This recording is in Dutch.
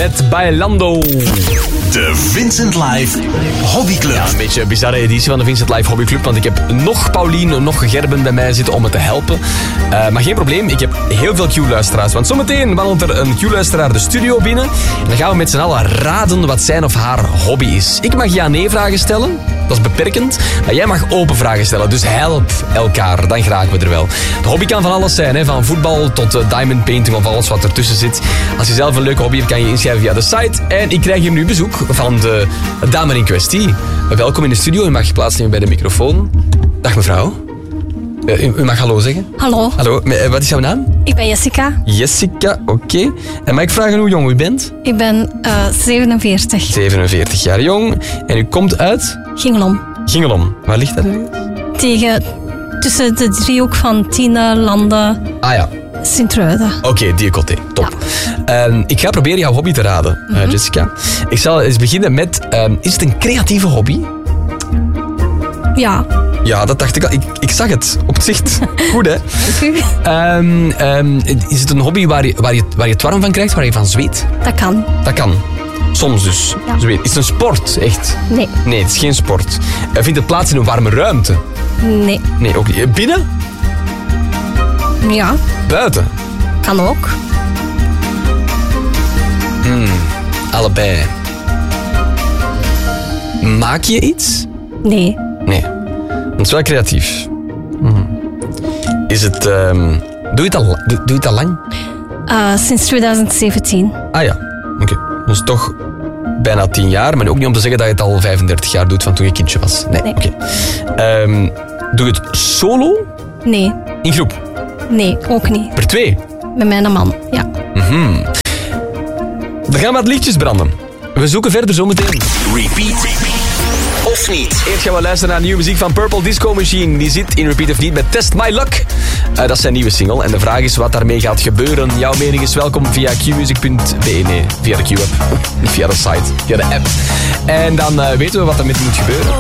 met Bailando. De Vincent Live Hobbyclub. Ja, een beetje een bizarre editie van de Vincent Live Hobbyclub, want ik heb nog Paulien, nog Gerben bij mij zitten om me te helpen. Maar geen probleem, ik heb heel veel Q-luisteraars. Want zometeen wandelt er een Q-luisteraar de studio binnen. En dan gaan we met z'n allen raden wat zijn of haar hobby is. Ik mag ja-nee-vragen stellen. Dat is beperkend. Maar jij mag open vragen stellen. Dus help elkaar. Dan geraken we er wel. De hobby kan van alles zijn. Hè? Van voetbal tot diamond painting of alles wat ertussen zit. Als je zelf een leuke hobby hebt, kan je inschrijven via de site. En ik krijg hier nu bezoek van de dame in kwestie. Welkom in de studio. U mag plaatsnemen bij de microfoon. Dag mevrouw. U mag hallo zeggen. Hallo. Hallo. Wat is jouw naam? Ik ben Jessica. Jessica, oké. En mag ik vragen hoe jong u bent? Ik ben 47. 47 jaar jong. En u komt uit? Gingelom. Gingelom. Waar ligt dat ergens? Tussen de driehoek van Tiene, Landen, Ah ja. Sint-Truiden. Oké, die côté. Top. Ja. Ik ga proberen jouw hobby te raden, Jessica. Ik zal eens beginnen met... is het een creatieve hobby? Ja. Ja, dat dacht ik al. Ik zag het op het zicht. Goed, hè? Is het een hobby waar je het warm van krijgt, waar je van zweet? Dat kan. Dat kan. Soms dus. Ja. Zweet. Is het een sport, echt? Nee. Nee, het is geen sport. Vindt het plaats in een warme ruimte? Nee. Nee, ook niet. Binnen? Ja. Buiten? Kan ook. Allebei. Maak je iets? Nee. Nee. Het is wel creatief. Is het... Doe je het al lang? Sinds 2017. Ah ja, oké. Dus toch bijna 10 jaar, maar ook niet om te zeggen dat je het al 35 jaar doet van toen je kindje was. Nee. Oké. Doe je het solo? Nee. In groep? Nee, ook niet. Per 2? Met mijn man, ja. Er gaan wat lichtjes branden. We zoeken verder zometeen. Repeat of niet. Eerst gaan we luisteren naar nieuwe muziek van Purple Disco Machine. Die zit in Repeat of Niet met Test My Luck. Dat is zijn nieuwe single. En de vraag is wat daarmee gaat gebeuren. Jouw mening is welkom via qmusic.be. Nee, via de Q-app. Niet via de site, via de app. En dan weten we wat er met moet gebeuren.